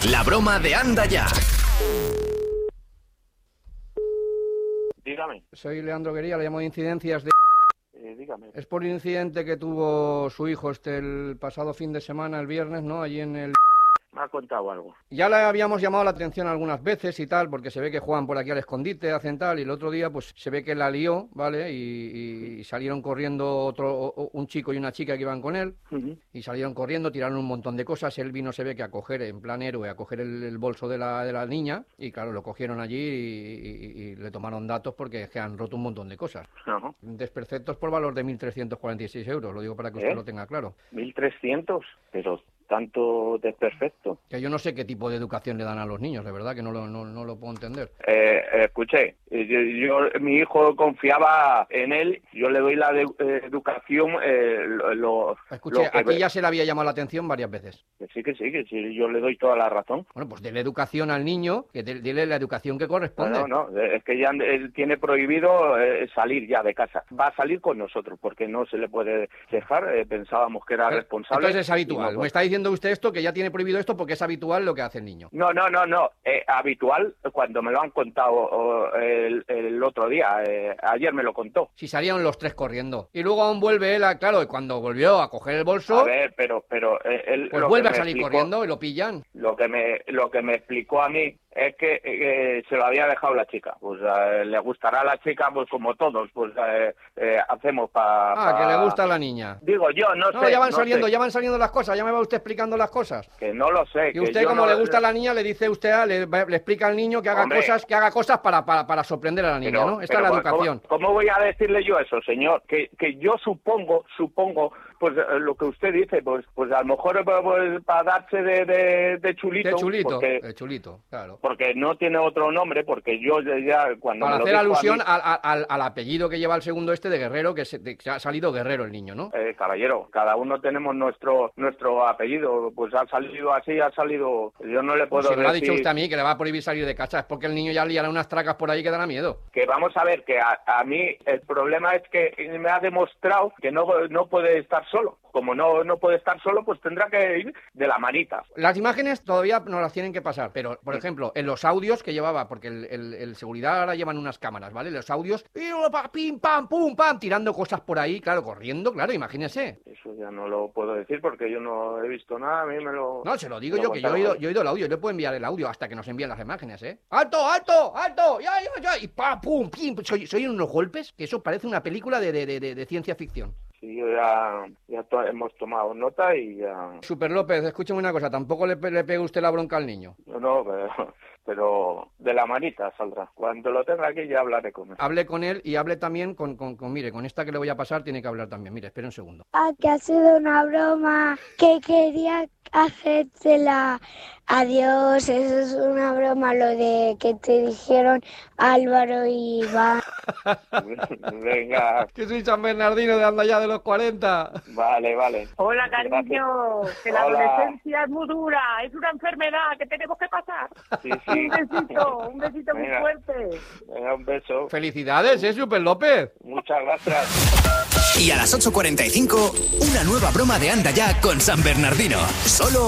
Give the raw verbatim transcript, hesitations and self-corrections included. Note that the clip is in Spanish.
La broma de Anda Ya. Dígame. Soy Leandro Guería, le llamo de Incidencias de... Eh, dígame. Es por el incidente que tuvo su hijo este el pasado fin de semana, el viernes, ¿no? Allí en el... Me ha contado algo. Ya le habíamos llamado la atención algunas veces y tal, porque se ve que juegan por aquí al escondite, hacen tal, y el otro día pues se ve que la lió, ¿vale? Y, y salieron corriendo otro un chico y una chica que iban con él, Uh-huh. y salieron corriendo, tiraron un montón de cosas, él vino, se ve que a coger, en plan héroe, a coger el, el bolso de la, de la niña, y claro, lo cogieron allí y, y- y le tomaron datos porque es que han roto un montón de cosas. Ajá. Desperfectos por valor de mil trescientos cuarenta y seis euros, lo digo para que usted ¿Eh? lo tenga claro. mil trescientos, pero tanto desperfecto. Que yo no sé qué tipo de educación le dan a los niños, de verdad que no lo, no, no lo puedo entender. Eh, eh, escuché, eh, yo, yo- mi hijo confiaba en él, yo le doy la de- eh, educación, eh, lo, lo- Escuche, lo que aquí ve- ya se le había llamado la atención varias veces. que sí, que sí, que sí, yo le doy toda la razón. Bueno, pues dele educación al niño, que de- dele la educación que corresponde. No, no, no, es que ya él tiene prohibido eh, salir ya de casa. Va a salir con nosotros porque no se le puede dejar, eh, pensábamos que era Pero, responsable. entonces es habitual. y no- Me está diciendo usted esto, que ya tiene prohibido esto porque es habitual lo que hace el niño. No, no, no, no. Eh, habitual, cuando me lo han contado oh, el, el otro día, eh, ayer me lo contó. Si salieron los tres corriendo. Y luego aún vuelve él, a, claro, y cuando volvió a coger el bolso, A ver, pero, pero eh, él pues lo vuelve a que me salir explicó- corriendo y lo pillan. Lo que me, lo que me explicó a mí es que eh, se lo había dejado la chica. Pues eh, le gustará a la chica, pues como todos, pues eh, eh, hacemos para. Ah, que le gusta a la niña. Digo yo, no, No, sé. ya van no saliendo, sé. ya van saliendo las cosas, ya me va usted explicando las cosas. Que no lo sé. Y que usted, yo como no- le gusta a la niña, le dice usted, a- le, le explica al niño que haga Hombre. cosas, que haga cosas para, para, para sorprender a la niña, Pero- ¿no? Esta pero es la ¿cómo- educación. ¿Cómo voy a decirle yo eso, señor? Que, que yo supongo, supongo, pues eh, lo que usted dice, pues, pues a lo mejor pues, pues, para darse de, de, de chulito. De chulito, Porque, de chulito, claro. porque no tiene otro nombre, porque yo ya- ya cuando Para me lo hacer dijo a alusión mí- al, al- al- al apellido que lleva el segundo este de Guerrero, que se, de- que ha salido Guerrero el niño, ¿no? Eh, caballero, cada uno tenemos nuestro nuestro apellido, pues ha salido así, ha salido, yo no le puedo Si me lo ha decir dicho usted a mí, que le va a prohibir salir de casa, es porque el niño ya liará unas tracas por ahí que dará miedo. que vamos a ver, que a, a mí el problema es que me ha demostrado que no, no puede estar solo, como no, no puede estar solo, pues tendrá que ir de la manita. Las imágenes todavía no las tienen que pasar, pero, por ejemplo, en los audios que llevaba, porque el, el- el seguridad ahora llevan unas cámaras, ¿vale? Los audios, y pa, pim, pam, pum, pam, tirando cosas por ahí, claro, corriendo, claro, imagínese. Eso ya no lo puedo decir porque yo no he visto nada, a mí me lo... No, se lo digo me yo, que yo he, contaron. oído, yo he oído el audio, yo le puedo enviar el audio hasta que nos envíen las imágenes, ¿eh? ¡Alto, alto, alto! ¡Ya, ya, ya! Y pa, pum, pim, soy, soy unos golpes que eso parece una película de, de, de, de- de ciencia ficción. Sí, yo ya, ya to- hemos tomado nota y ya... Super López, escúcheme una cosa, tampoco le, pe- le pegue usted la bronca al niño. No, no, pero, pero de la manita saldrá. Cuando lo tenga aquí ya hablaré con él. Hable con él y hable también con, con, con, mire, con esta que le voy a pasar tiene que hablar también. Mire, espere un segundo. Ah, que ha sido una broma, que quería hacértela. Adiós, eso es una broma, lo de que te dijeron Álvaro y Iván. Venga, Que soy San Bernardino de Anda Ya de los cuarenta. vale, vale. Hola, cariño, que la Hola. adolescencia es muy dura, es una enfermedad que tenemos que pasar. Sí, sí. Un besito, un besito muy Venga. fuerte. Venga, un beso. Felicidades, ¿eh, Super López? Muchas gracias. Y a las ocho cuarenta y cinco, una nueva broma de Anda Ya con San Bernardino. Solo